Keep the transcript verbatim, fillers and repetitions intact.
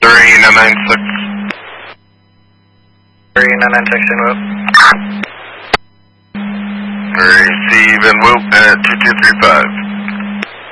three nine nine six. three nine nine six in Whoop. Receive and Whoop at two two three five.